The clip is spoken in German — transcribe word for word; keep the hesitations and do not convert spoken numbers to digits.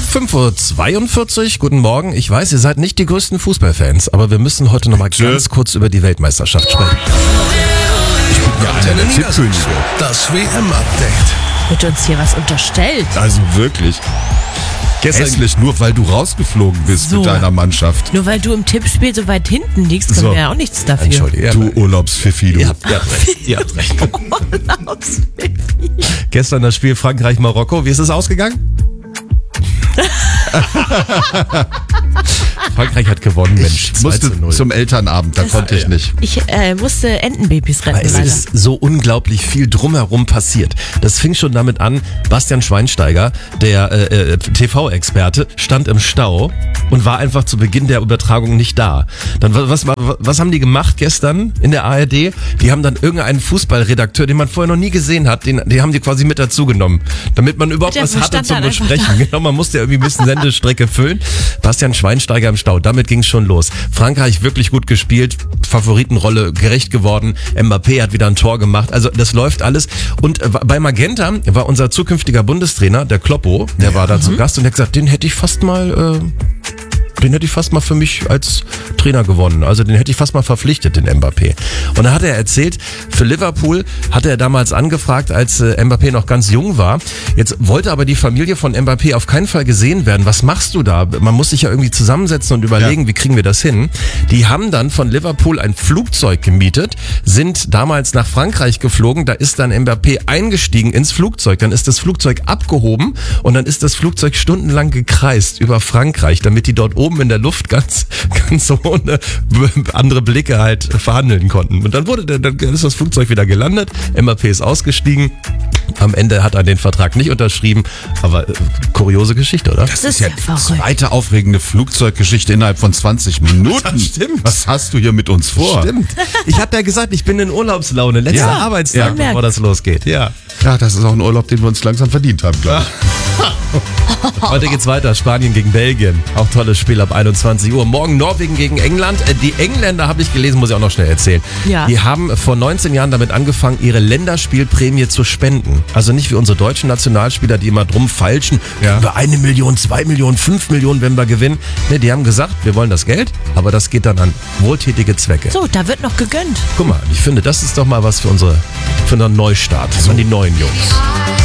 fünf Uhr zweiundvierzig, guten Morgen. Ich weiß, ihr seid nicht die größten Fußballfans, aber wir müssen heute noch mal ganz kurz über die Weltmeisterschaft sprechen. Ja, einer der Tippkönige. Das W M-Update. Wird uns hier was unterstellt? Also wirklich. Gestern, Hässlich, nur weil du rausgeflogen bist So. mit deiner Mannschaft. Nur weil du im Tippspiel so weit hinten liegst, können So. wir ja auch nichts dafür. Entschuldige, ja, Du Urlaubspfiffi, du. ihr habt, ihr habt recht. Ihr habt recht. Urlaubsbaby. Gestern das Spiel Frankreich-Marokko. Wie ist es ausgegangen? Frankreich hat gewonnen, Mensch. Ich zwei zu musste null. zum Elternabend, da konnte ich nicht. Ich äh, musste Entenbabys retten, Aber es leider. ist so unglaublich viel drumherum passiert. Das fing schon damit an, Bastian Schweinsteiger, der äh, äh, T V-Experte, stand im Stau und war einfach zu Beginn der Übertragung nicht da. Dann was, was, was haben die gemacht gestern in der A R D? Die haben dann irgendeinen Fußballredakteur, den man vorher noch nie gesehen hat, den, den haben die quasi mit dazu genommen, damit man überhaupt Der was hatte stand zum dann einfach Besprechen. Genau, man musste ja irgendwie ein bisschen Sendestrecke füllen. Bastian Schweinsteiger im Stau, damit ging es schon los. Frankreich wirklich gut gespielt, Favoritenrolle gerecht geworden. Mbappé hat wieder ein Tor gemacht. Also das läuft alles. Und äh, bei Magenta war unser zukünftiger Bundestrainer, der Kloppo, der war da zu Gast und der hat gesagt, den hätte ich fast mal... Äh, Den hätte ich fast mal für mich als Trainer gewonnen. Also den hätte ich fast mal verpflichtet, den Mbappé. Und da hat er erzählt, für Liverpool hatte er damals angefragt, als äh, Mbappé noch ganz jung war. Jetzt wollte aber die Familie von Mbappé auf keinen Fall gesehen werden. Was machst du da? Man muss sich ja irgendwie zusammensetzen und überlegen, Ja. wie kriegen wir das hin? Die haben dann von Liverpool ein Flugzeug gemietet, sind damals nach Frankreich geflogen. Da ist dann Mbappé eingestiegen ins Flugzeug. Dann ist das Flugzeug abgehoben und dann ist das Flugzeug stundenlang gekreist über Frankreich, damit die dort oben in der Luft ganz, ganz ohne andere Blicke halt verhandeln konnten. Und dann wurde der, dann ist das Flugzeug wieder gelandet, Mbappé ist ausgestiegen. Am Ende hat er den Vertrag nicht unterschrieben, aber äh, kuriose Geschichte, oder? Das ist ja Die verrückt. zweite aufregende Flugzeuggeschichte innerhalb von zwanzig Minuten. Das stimmt. Was hast du hier mit uns vor? Stimmt. Ich habe ja gesagt, ich bin in Urlaubslaune. Letzter Ja. Arbeitstag, Ja. bevor das losgeht. Ja. Ja, das ist auch ein Urlaub, den wir uns langsam verdient haben, glaube ich. Heute geht's weiter. Spanien gegen Belgien. Auch tolles Spiel ab einundzwanzig Uhr. Morgen Norwegen gegen England. Äh, Die Engländer, habe ich gelesen, muss ich auch noch schnell erzählen. Ja. Die haben vor neunzehn Jahren damit angefangen, ihre Länderspielprämie zu spenden. Also nicht wie unsere deutschen Nationalspieler, die immer drum feilschen. Ja. Über eine Million, zwei Millionen, fünf Millionen, wenn wir gewinnen. Ne, die haben gesagt, wir wollen das Geld, aber das geht dann an wohltätige Zwecke. So, da wird noch gegönnt. Guck mal, ich finde, das ist doch mal was für unsere, für einen Neustart. An die neuen Jungs.